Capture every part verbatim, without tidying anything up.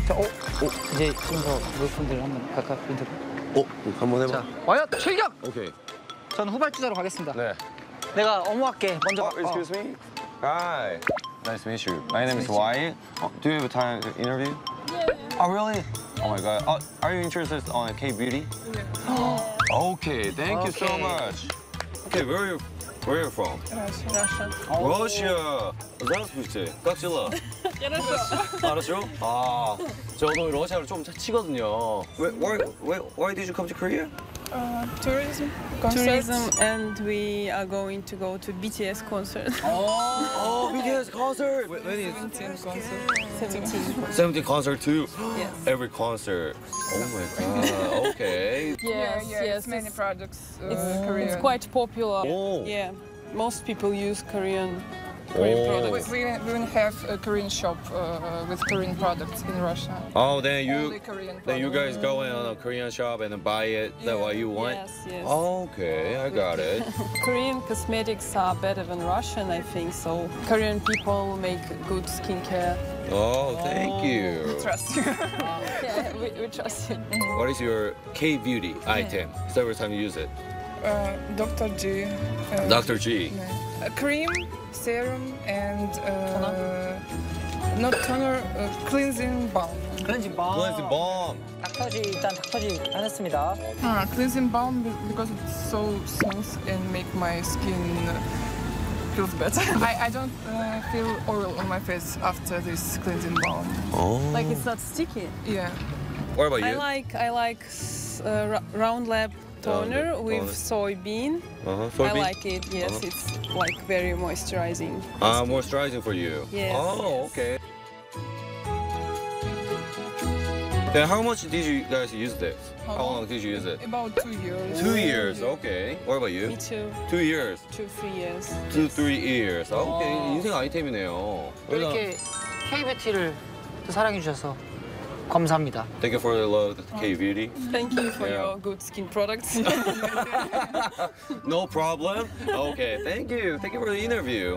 자, 어? 어? 이제 좀 더 모의분들 한번 각각 인터뷰. 어? 한번 해봐. 자, 과연 출격! 오케이. 저는 후발주자로 가겠습니다. 네. 내가 어머할게. 먼저. Oh, excuse me. Hi. Nice to meet you. My name is Wyatt. Oh, do you have a time to interview? Yeah. Oh, really? Oh my God. Oh, are you interested on K-beauty? Yeah. Okay. Thank you so Okay. much. Okay, where are you? Where are you from? Russia. Russia. Здравствуйте. Как дела? 알았죠? 아, 저도 러시아를 좀 치거든요. Why, why, why, why did you come to Korea? Uh, tourism. Tourism, and we are going to go to B T S concert. Oh, B T S concert. When is seventeen concert. seventeen. seventeen concert too? Yes. Every concert. Oh my God. Okay. Yes, yeah, yes. it's many products. Uh, It's, Korean. it's quite popular. Oh. Yeah, most people use Korean Oh. Korean We, products. we, we even have a Korean shop uh, with Korean products in Russia. Oh, then you, Only Korean then you products. guys go in on a Korean shop and then buy it. That's what you want. Yes, yes. Okay, I got it. Korean cosmetics are better than Russian, I think. So Korean people make good skincare. Oh, thank you. Trust you. Yeah, we, we trust you. What is your K beauty item? It's the first time you use it. Uh, Doctor G. Uh, Doctor G. A cream, serum, and uh, not toner, uh, cleansing balm. 클렌징 밤. Cleansing balm. 닥터지 일단 닥터지 해냈습니다. Uh, cleansing balm be- because it's so smooth and make my skin uh, feels better. I, I don't uh, feel oil on my face after this cleansing balm. Oh. Like it's not sticky. Yeah. What about I you? like I like s- uh, Ra- Round Lab toner Lab with toner. soybean. Uh-huh. I Soybean? like it. Yes, Uh-huh. it's like very moisturizing. Ah, moisturizing for you. Yes, Oh, yes. okay. Then how much did you guys use this? How How long? long did you use it? About two years. Two years. Okay. What about you? Me too. Two years. Two, three years. Two, three years. 오케이. 어. 인생 아이템이네요. 이렇게 K-뷰티를 또 사랑해주셔서 감사합니다. Thank you for the love, K beauty. Thank you for Yeah. your good skin products. No problem. Okay. Thank you. Thank you for the interview.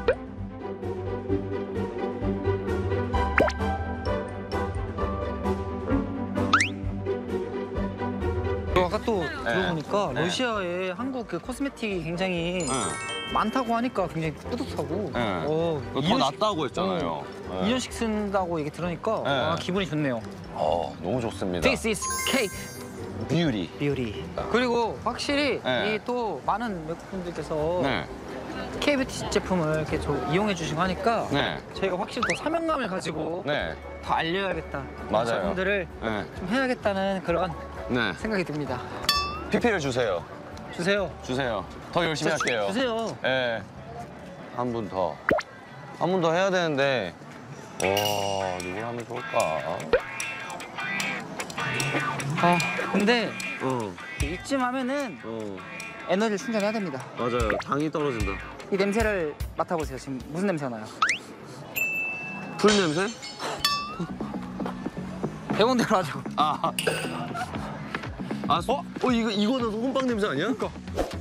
아까 또 들어보니까 네. 러시아에 한국 그 코스메틱이 굉장히 응. 많다고 하니까 굉장히 뿌듯하고 네. 어, 더 이년씩- 낫다고 했잖아요. 어, 네. 이 년씩 쓴다고 얘기 들으니까 네. 아, 기분이 좋네요. 어, 너무 좋습니다. This is K 뷰티. 뷰티. 그리고 확실히 네. 이 또 많은 외국분들께서 네. K-뷰티 제품을 이렇게 저 이용해 주시고 하니까 네. 저희가 확실히 더 사명감을 가지고 네. 더 알려야겠다. 맞아요. 분들을 네. 좀 해야겠다는 그런 네. 생각이 듭니다. 피피를 주세요. 주세요. 주세요. 더 열심히 주- 할게요. 주세요. 예. 한 분 더. 한 분 더 해야 되는데. 와, 누굴 하면 좋을까? 아 근데 어, 이쯤 하면은 어. 에너지를 충전해야 됩니다. 맞아요. 당이 떨어진다. 이 냄새를 맡아보세요. 지금 무슨 냄새가 나요? 풀 냄새? 배운 대로 하죠. 아. 아, 어? 어, 이거, 이거는 소금빵 냄새 아니야? 그니까.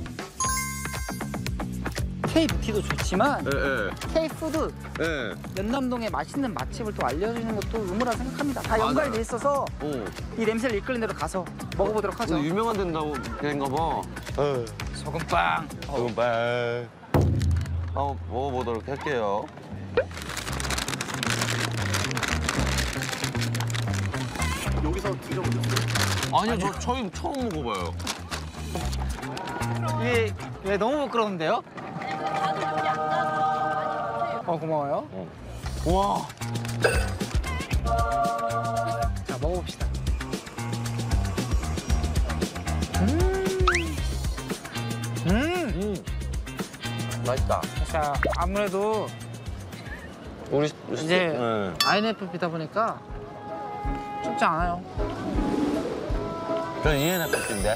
K-뷰티도 좋지만 예, 예. K-푸드 예. 연남동의 맛있는 맛집을 또 알려주는 것도 의무라 생각합니다. 다 연관이 돼 있어서 어. 이 냄새를 이끌는 대로 가서 먹어보도록 하죠. 근데 유명한 된다고 된가 봐. 예. 소금빵. 소금빵. 한번 먹어보도록 할게요. 여기서 드셔보셨어요? 아니요, 저 처음, 처음 먹어봐요. 이게 왜 너무 부끄러운데요? 어 고마워요. 와. 자 먹어봅시다. 음. 음. 음. 맛있다. 자 아무래도 우리 이제 네. 아이엔에프피다 보니까 춥지 않아요. 저는 이엔에프피인데.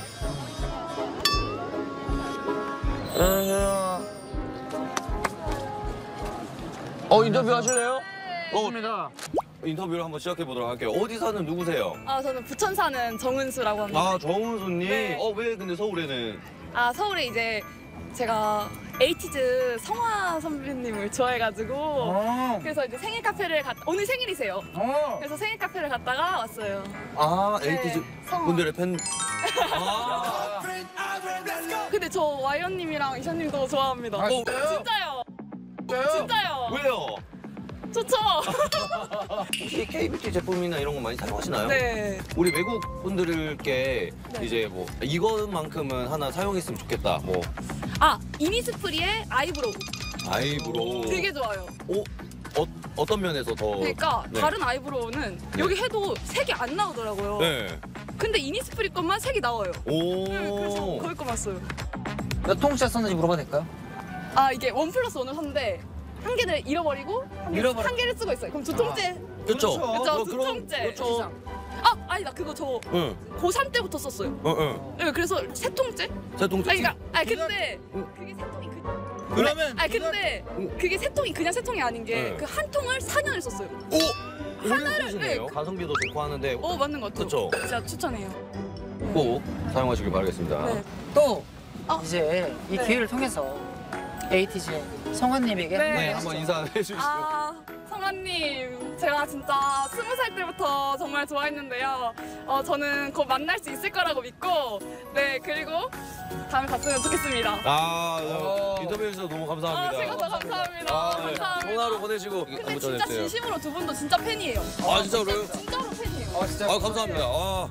어 인터뷰 하실래요? 어, 좋습니다. 인터뷰를 한번 시작해 보도록 할게요. 어디 사는 누구세요? 아, 저는 부천 사는 정은수라고 합니다. 아 정은수님. 네. 어 왜 근데 서울에는? 아, 서울에 이제 제가 에이티즈 성화 선배님을 좋아해가지고 어. 그래서 이제 생일 카페를 갔 오늘 생일이세요. 어. 그래서 생일 카페를 갔다가 왔어요. 아, 네, 에이티즈 성화. 분들의 팬. 아, 근데 저 와이언님이랑 이샤님도 좋아합니다. 아, 진짜요? 진짜요? 왜요? 좋죠? 혹시 케이뷰티 제품이나 이런 거 많이 사용하시나요? 네. 우리 외국 분들께 네. 이제 뭐 이것만큼은 하나 사용했으면 좋겠다. 뭐 아, 이니스프리의 아이브로우 아이브로우. 되게 좋아요. 어, 어 어떤 면에서 더? 그러니까 네. 다른 아이브로우는 여기 해도 색이 안 나오더라고요. 네. 근데 이니스프리 것만 색이 나와요. 오. 네, 그래서 거기 거만 써요. 몇 통째 썼는지 물어봐도 될까요? 아, 이게 원 플러스 원을 샀는데 한 개를 잃어버리고 한, 개, 잃어버려- 한 개를 쓰고 있어요. 그럼 두 통째. 그렇죠. 그렇죠. 어, 두 그럼- 통째. 그렇죠. 이상. 아, 아니다. 그거 저 응. 고삼 때부터 썼어요. 어, 응. 네, 그래서 세 통째? 세 통째. 아니, 그러니까, 아니 근데 그게 세 통이 그. 그러면 아니 근데 그게 세 통이 그냥 세 통이 아닌 게 네. 그 한 통을 사 년을 썼어요. 오. 하나를- 쓰시네요. 네. 가성비도 좋고 하는데 어, 맞는 것 같아요. 그쵸. 진짜 추천해요. 꼭 사용하시길 바라겠습니다. 네. 또 어. 이제 이 네. 기회를 통해서 에이티즈의 성환님에게 네. 네, 한마디 한번 하시죠. 인사해 주시죠. 아, 성아님, 제가 진짜 스무 살 때부터 정말 좋아했는데요. 어, 저는 곧 만날 수 있을 거라고 믿고, 네, 그리고 다음에 봤으면 좋겠습니다. 아, 어. 인터뷰해 주셔서 너무 아, 감사합니다. 제가 더 감사합니다. 아, 네. 감사합니다. 좋은 하루 보내시고 근데 한번 진짜 전해주세요. 진심으로 두 분도 진짜 팬이에요. 아, 진짜로요? 진짜로 팬이에요. 어, 진짜 아, 감사합니다. 아,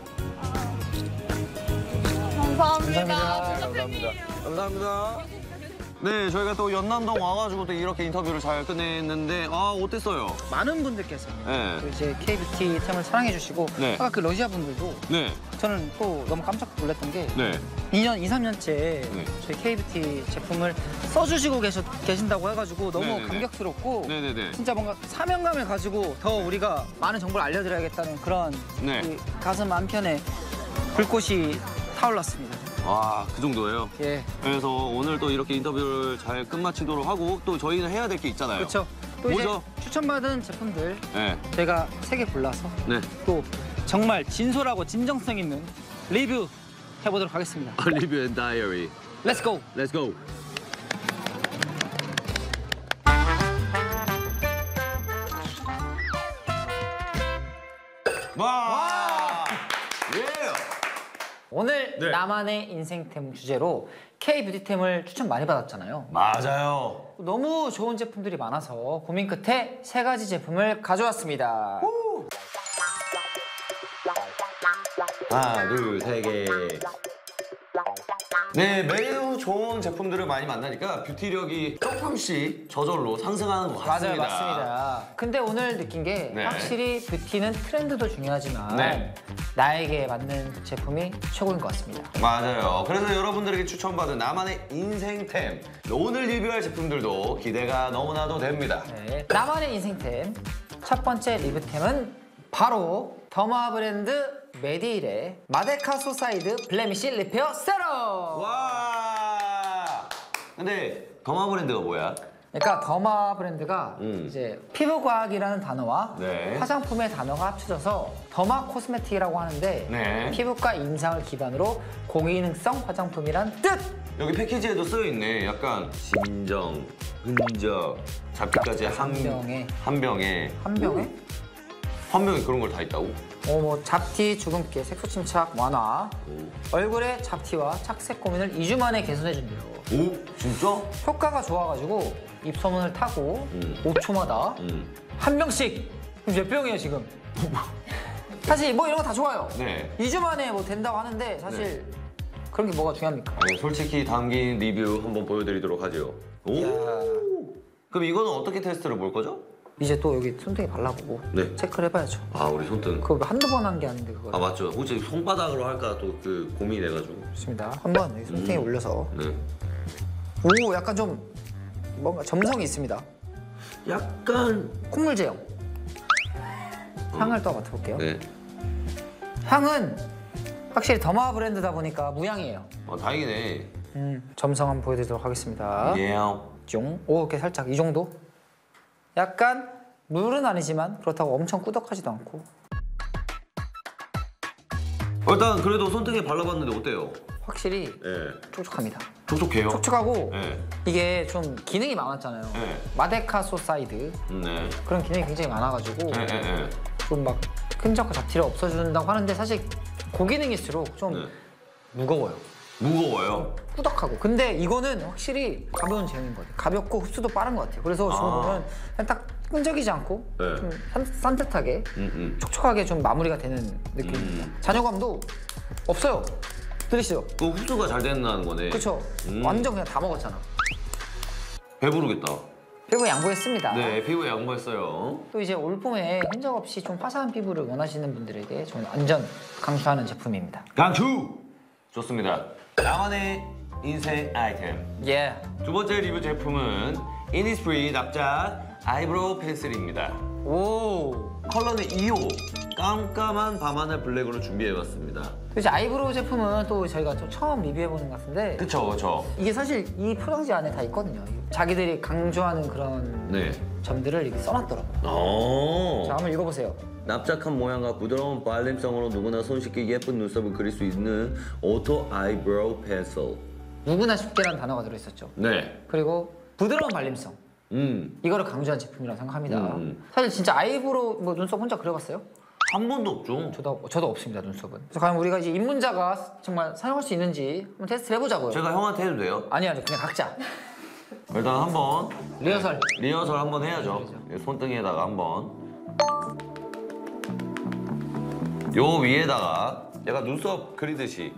감사합니다. 감사합니다. 진짜 팬이에요. 감사합니다. 네, 저희가 또 연남동 와가지고 또 이렇게 인터뷰를 잘 끝냈는데 아, 어땠어요? 많은 분들께서 네. 또 이제 케이뷰티 템을 사랑해 주시고 네. 아까 그 러시아 분들도 네, 저는 또 너무 깜짝 놀랐던 게 네. 이 년, 이, 삼 년째 네. 저희 케이뷰티 제품을 써주시고 계셔, 계신다고 해가지고 너무 네네네. 감격스럽고 네네네. 진짜 뭔가 사명감을 가지고 더 우리가 많은 정보를 알려드려야겠다는 그런 네. 이 가슴 한편에 불꽃이 타올랐습니다. 아, 그 정도예요? 예, 그래서 오늘 또 이렇게 인터뷰를 잘 끝마치도록 하고 또 저희는 해야 될 게 있잖아요. 그렇죠. 또 뭐죠? 이제 추천받은 제품들 네. 제가 세 개 골라서 네. 또 정말 진솔하고 진정성 있는 리뷰 해보도록 하겠습니다. 리뷰 앤 다이어리. Let's go. Let's go. 와! 예! 오늘 네. 나만의 인생템 주제로 K-뷰티템을 추천 많이 받았잖아요. 맞아요. 너무 좋은 제품들이 많아서 고민 끝에 세 가지 제품을 가져왔습니다. 하나, 둘, 세 개. 네, 매우 좋은 제품들을 많이 만나니까 뷰티력이 조금씩 저절로 상승하는 것 맞아요, 같습니다. 맞습니다. 근데 오늘 느낀 게 네. 확실히 뷰티는 트렌드도 중요하지만 네. 나에게 맞는 제품이 최고인 것 같습니다. 맞아요. 그래서 여러분들에게 추천받은 나만의 인생템. 오늘 리뷰할 제품들도 기대가 너무나도 됩니다. 네. 나만의 인생템 첫 번째 리뷰템은 바로 더마 브랜드 메디힐의 마데카 소사이드 블레미쉬 리페어 세럼! 와! 근데 더마 브랜드가 뭐야? 그러니까 더마 브랜드가 음. 이제 피부과학이라는 단어와 네. 화장품의 단어가 합쳐져서 더마 코스메틱이라고 하는데 네. 피부과 인상을 기반으로 고기능성 화장품이란 뜻! 여기 패키지에도 쓰여 있네. 약간 진정, 흔적, 잡티까지 한 병에. 한 병에 한 병에 한 병에 그런 걸 다 있다고? 어, 뭐 잡티, 주근깨, 색소 침착 완화, 얼굴의 잡티와 착색 고민을 이 주 만에 개선해준대요. 오, 진짜? 효과가 좋아가지고 입소문을 타고 음. 오 초마다 음. 한 병씩. 그럼 몇 병이에요 지금? 사실 뭐 이런 거 다 좋아요. 네. 이 주 만에 뭐 된다고 하는데 사실 그런 게 뭐가 중요합니까? 네, 솔직히 담긴 리뷰 한번 보여드리도록 하죠. 오. 이야. 그럼 이거는 어떻게 테스트를 볼 거죠? 이제 또 여기 손등에 발라보고 네. 체크를 해봐야죠. 아, 우리 손등. 그거 한두 번 한 게 아닌데 그거. 아, 맞죠. 혹시 손바닥으로 할까 또 그 고민해가지고. 좋습니다. 한번 여기 손등에 음. 올려서. 네. 오, 약간 좀 뭔가 점성이 있습니다. 약간. 콧물 제형. 향을 또 맡아볼게요. 네. 향은 확실히 더마 브랜드다 보니까 무향이에요. 어, 다행이네. 음, 점성 한번 보여드리도록 하겠습니다. 예. 쫑. 오, 이렇게 살짝 이 정도? 약간 물은 아니지만 그렇다고 엄청 꾸덕하지도 않고. 일단 그래도 손등에 발라봤는데 어때요? 확실히 네. 촉촉합니다. 촉촉해요? 촉촉하고 네. 이게 좀 기능이 많았잖아요. 네. 마데카 소사이드 네. 그런 기능이 굉장히 많아가지고 네, 네, 네. 좀 막 끈적과 잡티를 없애준다고 하는데 사실 고기능일수록 좀 네. 무거워요. 무거워요? 꾸덕하고. 근데 이거는 확실히 가벼운 제형인 것 같아요. 가볍고 흡수도 빠른 것 같아요. 그래서 지금 아. 보면 그냥 딱 끈적이지 않고 네. 좀 산, 산뜻하게 음, 음. 촉촉하게 좀 마무리가 되는 느낌입니다. 잔여감도 없어요. 들으시죠? 그 흡수가 잘 된다는 거네. 그렇죠. 음. 완전 그냥 다 먹었잖아. 배부르겠다. 피부 양보했습니다. 네, 피부에 양보했어요. 또 이제 올봄에 흔적 없이 좀 화사한 피부를 원하시는 분들에게 저는 완전 강추하는 제품입니다. 강추! 좋습니다. 나만의 인생 아이템. 예. 두 번째 리뷰 제품은 이니스프리 납작 아이브로우 펜슬입니다. 오. 컬러는 이 호 깜깜한 밤하늘 블랙으로 준비해봤습니다. 또 이제 아이브로우 제품은 또 저희가 좀 처음 리뷰해보는 것 같은데 그쵸, 그쵸. 이게 사실 이 포장지 안에 다 있거든요. 자기들이 강조하는 그런 네. 점들을 이렇게 써놨더라고요. 오. 자, 한번 읽어보세요. 납작한 모양과 부드러운 발림성으로 누구나 손쉽게 예쁜 눈썹을 그릴 수 있는 오토 아이브로우 펜슬. 누구나 쉽게라는 단어가 들어있었죠. 네. 그리고 부드러운 발림성. 음. 이거를 강조한 제품이라고 생각합니다. 음. 사실 진짜 아이브로우 뭐 눈썹 혼자 그려봤어요? 한 번도 없죠. 저도 저도 없습니다, 눈썹은. 그래서 과연 우리가 이제 입문자가 정말 사용할 수 있는지 한번 테스트를 해보자고요. 제가 형한테 해도 돼요? 아니 아니 그냥 각자 일단 한번 리허설. 리허설 한번 해야죠. 손등에다가 한번. 요 위에다가 얘가 눈썹 그리듯이.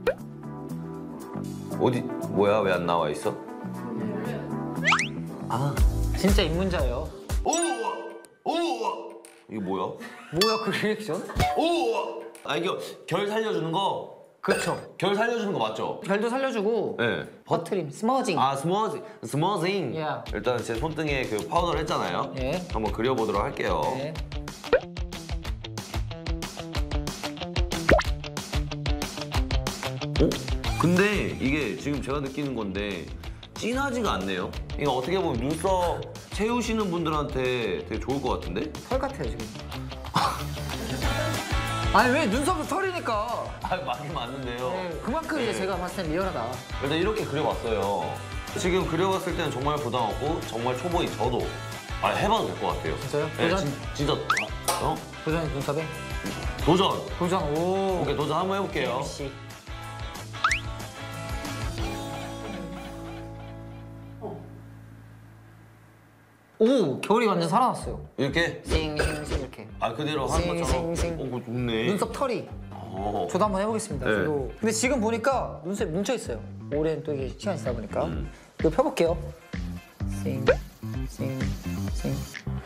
어디 뭐야 왜 안 나와 있어? 아. 진짜 입문자예요. 오! 오! 이게 뭐야? 뭐야 그 리액션? 오! 아 이거 결 살려주는 거. 그렇죠. 결 살려주는 거 맞죠? 별도 살려주고 네. 버트림, 스머징. 아 스머지 스머징. 예. 일단 제 손등에 그 파우더를 했잖아요. 예. 한번 그려보도록 할게요. 네. 어? 근데 이게 지금 제가 느끼는 건데 진하지가 않네요. 이거 어떻게 보면 눈썹 채우시는 분들한테 되게 좋을 것 같은데? 털 같아요 지금. 아니 왜 눈썹은 털이니까. 아 맞긴 맞는데요. 네, 그만큼 이제 제가 봤을 땐 리얼하다. 일단 이렇게 그려봤어요. 지금 그려봤을 때는 정말 부담 없고 정말 초보인 저도 아, 해봐도 될 것 같아요. 진짜요? 네, 도전? 진, 진짜 어? 도전 눈썹에 도전! 도전. 오. 오케이 도전 한번 해볼게요. 씨. 오 겨울이 완전 살아났어요. 이렇게? 싱싱싱 이렇게. 아 그대로 하는 것처럼? 싱싱싱. 어, 그거 좋네. 눈썹 털이. 어. 저도 한번 해보겠습니다. 네. 저도. 근데 지금 보니까 눈썹이 뭉쳐 있어요. 오랜 또 이게 시간이 지나다 보니까. 음. 이거 펴볼게요. 싱, 싱, 싱.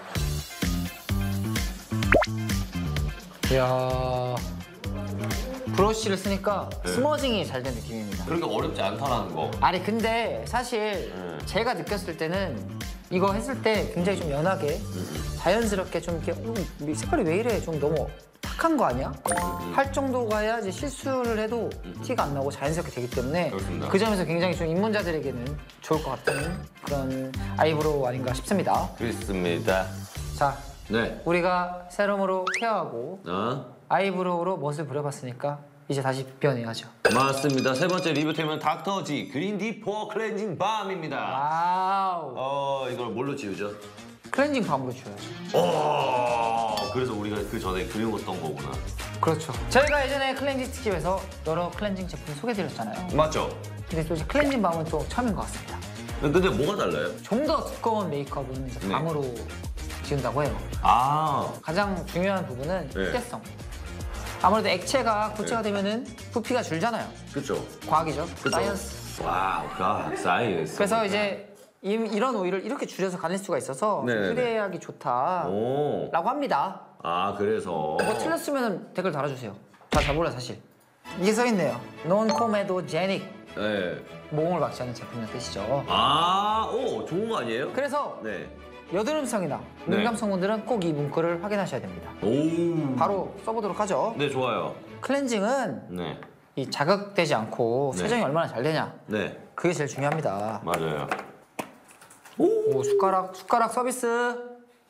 이야. 브러쉬를 쓰니까 네. 스머징이 잘 된 느낌입니다. 그렇게 어렵지 않다라는 거. 아니 근데 사실 네. 제가 느꼈을 때는 이거 했을 때 굉장히 좀 연하게 자연스럽게 좀 이렇게 어, 이 색깔이 왜 이래 좀 너무 탁한 거 아니야? 할 정도가 해야지 실수를 해도 티가 안 나고 자연스럽게 되기 때문에 그렇습니다. 그 점에서 굉장히 좀 입문자들에게는 좋을 것 같은 그런 아이브로우 아닌가 싶습니다. 그렇습니다. 자, 네. 우리가 세럼으로 케어하고 어? 아이브로우로 멋을 부려봤으니까 이제 다시 변해야죠. 맞습니다. 세 번째 리뷰템은 닥터지 그린 딥 포어 클렌징 밤입니다. 와우. 어 이걸 뭘로 지우죠? 클렌징 밤으로 줘야죠. 오 그래서 우리가 그 전에 그리웠던 거구나. 그렇죠. 저희가 예전에 클렌징 특집에서 여러 클렌징 제품 소개드렸잖아요. 맞죠? 근데 또 이제 클렌징 밤은 또 처음인 것 같습니다. 근데 뭐가 달라요? 좀 더 두꺼운 메이크업은 이제 네. 밤으로 지운다고 해요. 아 가장 중요한 부분은 네. 희대성. 아무래도 액체가 고체가 되면은 부피가 줄잖아요. 그쵸. 과학이죠. 그쵸. 사이언스. 와우 갓 사이언스. 그래서 이제 이, 이런 오일을 이렇게 줄여서 가릴 수가 있어서 네네네. 휴대하기 좋다라고 오. 합니다. 아 그래서. 뭐 틀렸으면 댓글 달아주세요. 잘, 잘 몰라 사실. 이게 써있네요. Non-comedogenic. 네. 모공을 막지 않는 제품이라는 뜻이죠. 아오 좋은 거 아니에요? 그래서 네. 여드름성이나 네. 민감성 분들은 꼭 이 문구를 확인하셔야 됩니다. 오. 바로 써보도록 하죠. 네 좋아요. 클렌징은 네. 이 자극되지 않고 네. 세정이 얼마나 잘 되냐. 네. 그게 제일 중요합니다. 맞아요. 오, 숟가락, 숟가락 서비스.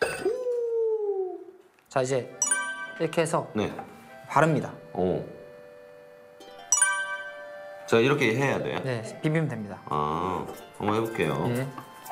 자, 이제 이렇게 해서 네. 바릅니다. 오. 자, 이렇게 해야 돼요? 네, 비비면 됩니다. 아, 한번 해볼게요. 예.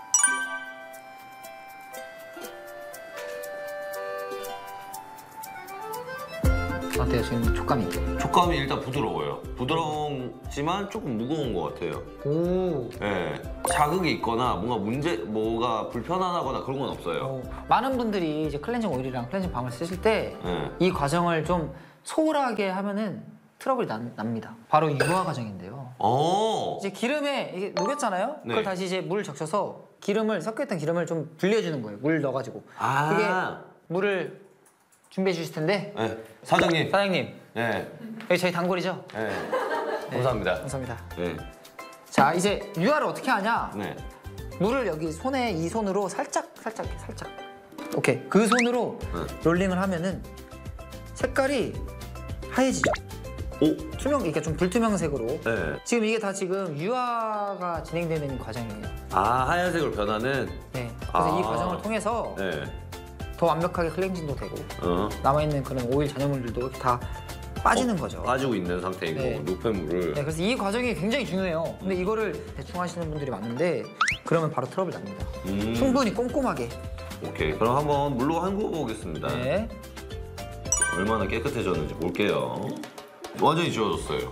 어때요 지금 촉감이? 촉감이 일단 부드러워요. 부드럽지만 조금 무거운 것 같아요. 오. 예, 자극이 있거나 뭔가 문제, 뭐가 불편하거나 그런 건 없어요. 어, 많은 분들이 이제 클렌징 오일이랑 클렌징 밤을 쓰실 때 이 예. 과정을 좀 소홀하게 하면은 트러블이 난, 납니다. 바로 유화 과정인데요. 어. 이제 기름에 이게 녹였잖아요. 네. 그걸 다시 이제 물 적셔서 기름을 섞여있던 기름을 좀 불려주는 거예요. 물 넣어가지고. 아. 그게 물을 준비해 주실 텐데 네. 사장님. 사장님 네. 여기 저희 단골이죠? 네. 감사합니다. 감사합니다. 네. 자 이제 유화를 어떻게 하냐? 네. 물을 여기 손에 이 손으로 살짝 살짝 살짝 오케이 그 손으로 네. 롤링을 하면은 색깔이 하얘지죠. 오. 투명 이게 좀 불투명색으로. 네. 지금 이게 다 지금 유화가 진행되는 과정이에요. 아, 하얀색으로 변하는. 네. 그래서 아. 이 과정을 통해서 네. 더 완벽하게 클렌징도 되고 어. 남아있는 그런 오일 잔여물들도 이렇게 다 빠지는 거죠. 빠지고 있는 상태인 네. 거고 노폐물을. 네, 그래서 이 과정이 굉장히 중요해요. 근데 이거를 대충 하시는 분들이 많은데 그러면 바로 트러블 납니다. 음. 충분히 꼼꼼하게. 오케이. 그럼 한번 물로 헹궈 보겠습니다. 네. 얼마나 깨끗해졌는지 볼게요. 완전히 지워졌어요.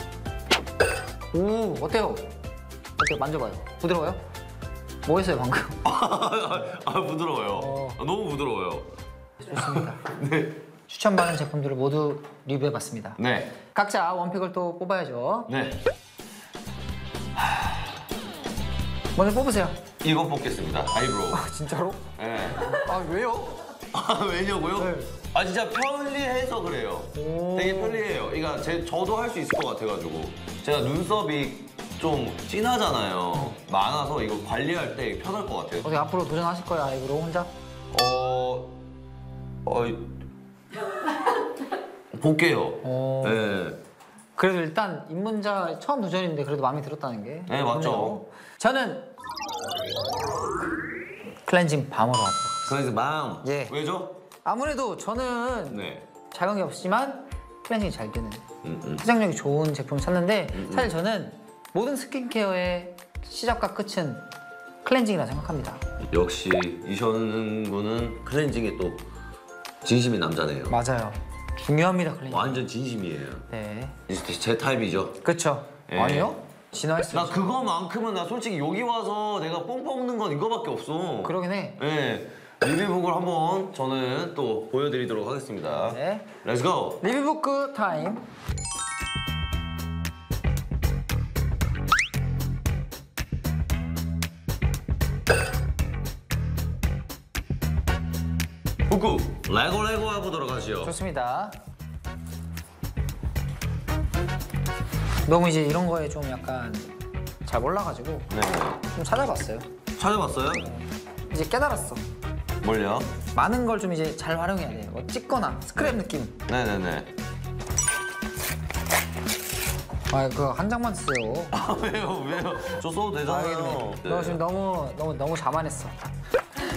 오 어때요? 어때요? 만져봐요. 부드러워요? 뭐 했어요 방금? 아, 부드러워요. 어. 아, 너무 부드러워요. 좋습니다. 네. 추천받은 제품들을 모두 리뷰해봤습니다. 네. 각자 원픽을 또 뽑아야죠. 네. 먼저 뽑으세요. 이거 뽑겠습니다. 아이브로우. 아 진짜로? 네. 아 왜요? 아, 왜냐고요? 네. 아, 진짜 편리해서 그래요. 오. 되게 편리해요. 그러니까 제, 저도 할 수 있을 것 같아가지고. 제가 눈썹이 좀 진하잖아요. 많아서 이거 관리할 때 편할 것 같아요. 어떻게 앞으로 도전하실 거예요 아이브로 혼자? 어... 어... 볼게요. 어. 네. 그래도 일단 입문자 처음 도전인데 그래도 마음에 들었다는 게. 네, 맞죠. 좋네요. 저는 클렌징 밤으로 하도록 하겠습니다. 그래서 마음. 예. 왜죠? 아무래도 저는 네. 자극이 없지만 클렌징이 잘 되는 음, 음. 포장력이 좋은 제품을 찾는데 음. 사실 저는 모든 스킨케어의 시작과 끝은 클렌징이라 생각합니다. 역시 이현 군은 클렌징에 또 진심인 남자네요. 맞아요. 중요합니다 클렌징. 완전 진심이에요. 네. 이제 제 타입이죠. 그렇죠. 예. 아니요? 진화할 수 나 있죠. 그거만큼은 나 솔직히 여기 와서 내가 뽕 뽑는 건 이거밖에 없어. 그러긴 해. 네. 리뷰북을 한번 저는 또 보여드리도록 하겠습니다. 네. Let's go. 리뷰북 타임. 북구 레고 레고 해보도록 하시죠. 좋습니다. 너무 이제 이런 거에 좀 약간 잘 몰라가지고 네. 좀 찾아봤어요. 찾아봤어요? 이제 깨달았어. 뭘요? 많은 걸 좀 이제 잘 활용해야 돼요. 뭐 찍거나 스크랩 느낌. 네네네. 아 그거 한 장만 쓰요. 아 왜요 왜요? 저 써도 되잖아요. 알겠네. 너 지금 너무 너무 너무 자만했어.